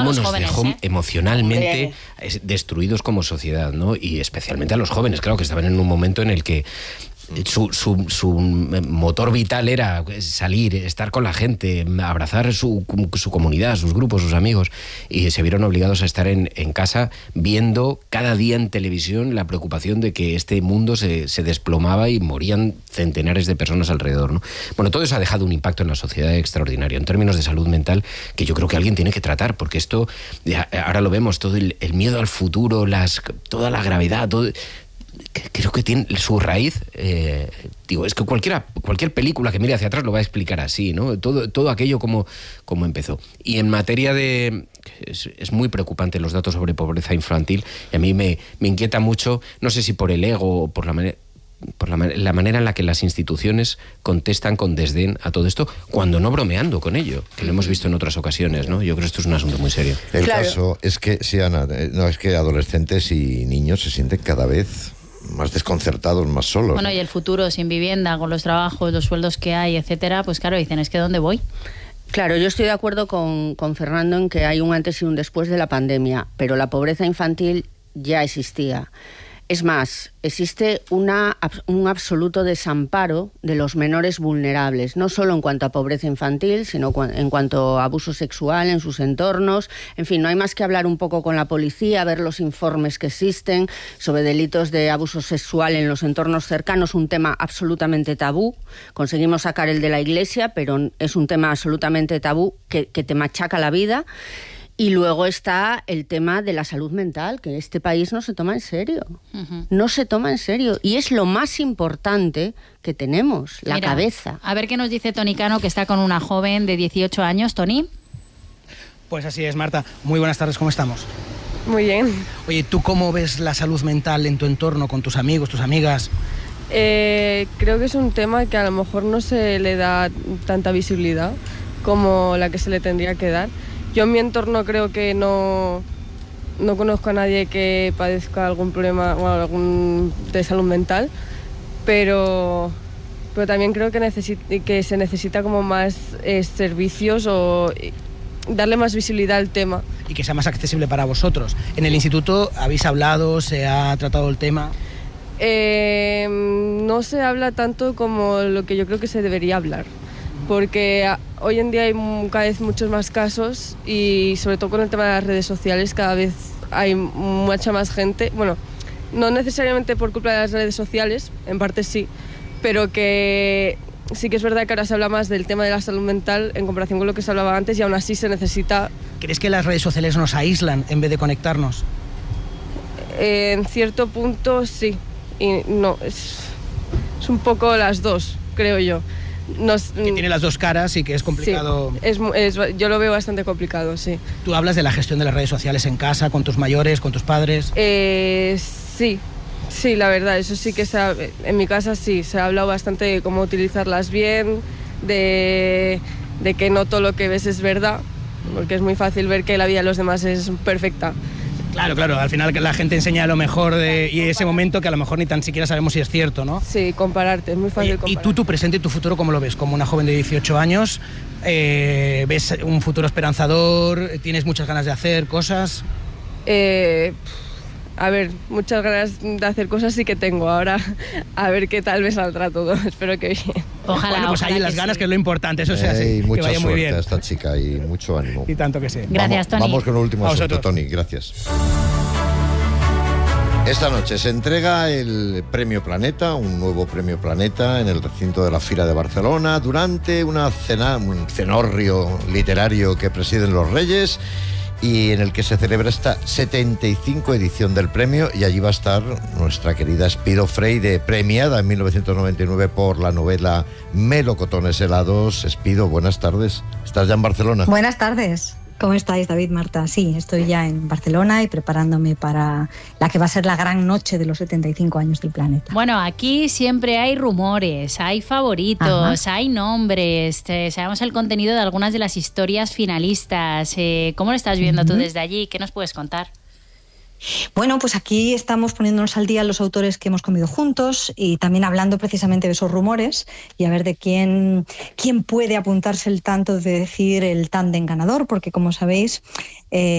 cómo nos jóvenes, dejó emocionalmente destruidos como sociedad, ¿no? Y especialmente a los jóvenes, claro, que estaban en un momento en el que su motor vital era salir, estar con la gente, abrazar su comunidad, sus grupos, sus amigos, y se vieron obligados a estar en casa viendo cada día en televisión la preocupación de que este mundo se desplomaba y morían centenares de personas alrededor, ¿no? Bueno, todo eso ha dejado un impacto en la sociedad extraordinario, en términos de salud mental, que yo creo que alguien tiene que tratar, porque esto, ahora lo vemos, todo el miedo al futuro, toda la gravedad, todo... Creo que tiene su raíz, es que cualquier película que mire hacia atrás lo va a explicar así, ¿no? Todo aquello como empezó. Y en materia de... Es muy preocupante los datos sobre pobreza infantil, y a mí me inquieta mucho, no sé si por el ego o por la manera en la que las instituciones contestan con desdén a todo esto, cuando no bromeando con ello, que lo hemos visto en otras ocasiones, ¿no? Yo creo que esto es un asunto muy serio. El caso es que, sí, Ana, es que adolescentes y niños se sienten cada vez más desconcertados, más solos. Bueno, ¿no? y el futuro sin vivienda, con los trabajos, los sueldos que hay, etcétera, pues claro, dicen, es que ¿dónde voy? Claro, yo estoy de acuerdo con Fernando en que hay un antes y un después de la pandemia, pero la pobreza infantil ya existía. Es más, existe un absoluto desamparo de los menores vulnerables, no solo en cuanto a pobreza infantil, sino en cuanto a abuso sexual en sus entornos. En fin, no hay más que hablar un poco con la policía, ver los informes que existen sobre delitos de abuso sexual en los entornos cercanos, un tema absolutamente tabú. Conseguimos sacar el de la Iglesia, pero es un tema absolutamente tabú que te machaca la vida. Y luego está el tema de la salud mental, que este país no se toma en serio. No se toma en serio. Y es lo más importante que tenemos, la cabeza. A ver qué nos dice Toni Cano, que está con una joven de 18 años. Toni. Pues así es, Marta. Muy buenas tardes, ¿cómo estamos? Muy bien. Oye, ¿tú cómo ves la salud mental en tu entorno, con tus amigos, tus amigas? Creo que es un tema que a lo mejor no se le da tanta visibilidad como la que se le tendría que dar. Yo en mi entorno creo que no conozco a nadie que padezca algún problema o de salud mental, pero también creo que se necesita como más servicios o darle más visibilidad al tema. Y que sea más accesible para vosotros. ¿En el instituto habéis hablado, se ha tratado el tema? No se habla tanto como lo que yo creo que se debería hablar, porque hoy en día hay cada vez muchos más casos y sobre todo con el tema de las redes sociales cada vez hay mucha más gente, bueno, no necesariamente por culpa de las redes sociales, en parte sí, pero que sí que es verdad que ahora se habla más del tema de la salud mental en comparación con lo que se hablaba antes y aún así se necesita... ¿Crees que las redes sociales nos aíslan en vez de conectarnos? En cierto punto sí, y no, es un poco las dos, creo yo. Que tiene las dos caras y que es complicado. Sí, yo lo veo bastante complicado, sí. ¿Tú hablas de la gestión de las redes sociales en casa, con tus mayores, con tus padres? Sí, la verdad, eso sí que en mi casa sí, se ha hablado bastante de cómo utilizarlas bien, de que no todo lo que ves es verdad, porque es muy fácil ver que la vida de los demás es perfecta. Claro, al final que la gente enseña lo mejor y ese momento que a lo mejor ni tan siquiera sabemos si es cierto, ¿no? Sí, compararte, es muy fácil compararte. ¿Y tú, tu presente y tu futuro, cómo lo ves? Como una joven de 18 años, ¿ves un futuro esperanzador? ¿Tienes muchas ganas de hacer cosas? A ver, muchas ganas de hacer cosas sí que tengo. Ahora, a ver qué tal me saldrá todo. Espero que bien. Ojalá. Bueno, pues ahí las ganas, que es lo importante. Eso sea así. Mucha que vaya muy bien. suerte a esta chica y mucho ánimo. Y tanto que sí. Gracias, Toni. Vamos con el último asunto, Toni. Gracias. Esta noche se entrega el Premio Planeta, un nuevo Premio Planeta en el recinto de la Fira de Barcelona, durante una cena, un cenorrio literario que presiden los Reyes, y en el que se celebra esta 75 edición del premio, y allí va a estar nuestra querida Espido Freire, premiada en 1999 por la novela Melocotones helados. Espido, buenas tardes. ¿Estás ya en Barcelona? Buenas tardes. ¿Cómo estáis, David, Marta? Sí, estoy ya en Barcelona y preparándome para la que va a ser la gran noche de los 75 años del planeta. Bueno, aquí siempre hay rumores, hay favoritos, hay nombres, sabemos el contenido de algunas de las historias finalistas. ¿Cómo lo estás viendo tú desde allí? ¿Qué nos puedes contar? Bueno, pues aquí estamos poniéndonos al día los autores que hemos comido juntos y también hablando precisamente de esos rumores y a ver de quién puede apuntarse el tanto de decir el tándem ganador, porque como sabéis...